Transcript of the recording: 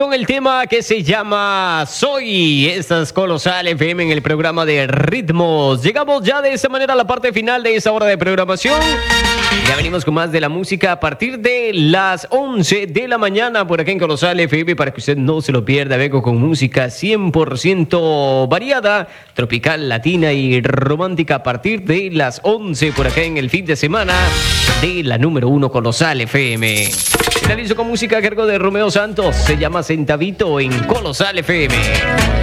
Con el tema que se llama Soy. Estas Colosal FM en el programa de ritmos. Llegamos ya de esta manera a la parte final de esta hora de programación. Ya venimos con más de la música a partir de las 11 de la mañana por acá en Colosal FM para que usted no se lo pierda. Vengo con música 100% variada, tropical, latina y romántica a partir de las 11 por acá en el fin de semana de la número 1 Colosal FM. Finalizo con música a cargo de Romeo Santos. Se llama Centavito en Colosal FM.